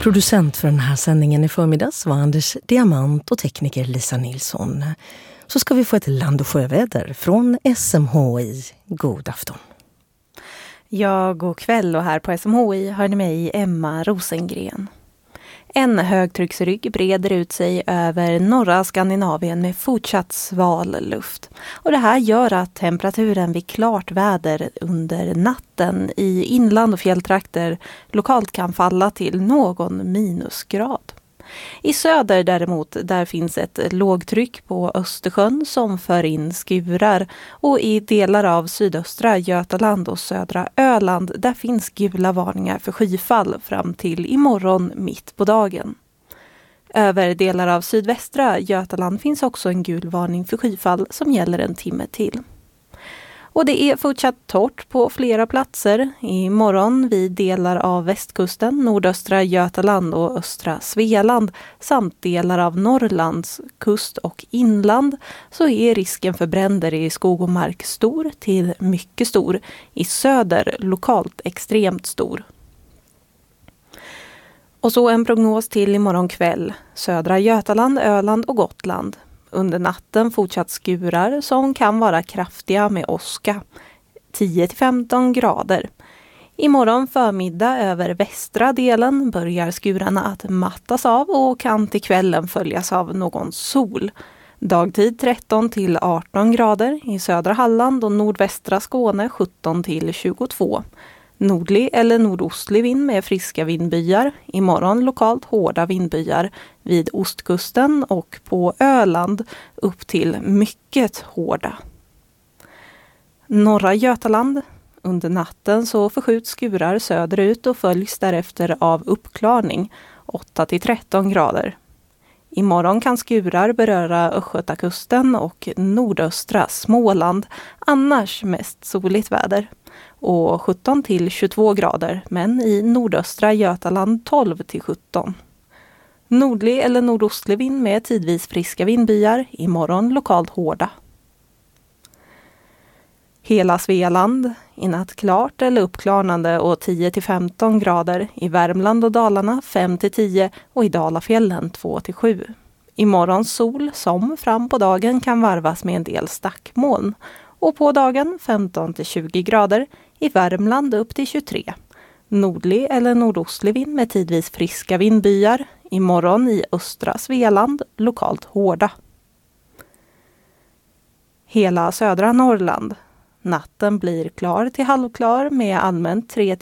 Producent för den här sändningen i förmiddags var Anders Diamant och tekniker Lisa Nilsson. Så ska vi få ett land- och sjöväder från SMHI. God afton. Ja, god kväll, och här på SMHI hör ni mig, Emma Rosengren. En högtrycksrygg breder ut sig över norra Skandinavien med fortsatt sval luft. Och det här gör att temperaturen vid klart väder under natten i inland och fjälltrakter lokalt kan falla till någon minusgrad. I söder däremot, där finns ett lågtryck på Östersjön som för in skurar, och i delar av sydöstra Götaland och södra Öland där finns gula varningar för skyfall fram till imorgon mitt på dagen. Över delar av sydvästra Götaland finns också en gul varning för skyfall som gäller en timme till. Och det är fortsatt torrt på flera platser. Imorgon vid delar av västkusten, nordöstra Götaland och östra Svealand samt delar av Norrlands kust och inland så är risken för bränder i skog och mark stor till mycket stor. I söder lokalt extremt stor. Och så en prognos till imorgon kväll. Södra Götaland, Öland och Gotland. Under natten fortsatt skurar som kan vara kraftiga med åska. 10-15 grader. Imorgon förmiddag över västra delen börjar skurarna att mattas av och kan till kvällen följas av någon sol. Dagtid 13-18 grader i södra Halland och nordvästra Skåne 17-22. Nordlig eller nordostlig vind med friska vindbyar. Imorgon lokalt hårda vindbyar vid ostkusten och på Öland upp till mycket hårda. Norra Götaland. Under natten så förskjuts skurar söderut och följs därefter av uppklarning 8-13 grader. Imorgon kan skurar beröra Östgötakusten och nordöstra Småland, annars mest soligt väder. Och 17-22 grader, men i nordöstra Götaland 12-17. Nordlig eller nordostlig vind med tidvis friska vindbyar, imorgon lokalt hårda. Hela Svealand, i natt klart eller uppklarnande och 10-15 grader. I Värmland och Dalarna 5-10 och i Dalafjällen 2-7. Imorgon sol som fram på dagen kan varvas med en del stackmoln. Och på dagen 15-20 grader, i Värmland upp till 23. Nordlig eller nordostlig vind med tidvis friska vindbyar. Imorgon i östra Svealand lokalt hårda. Hela södra Norrland. Natten blir klar till halvklar med allmänt 3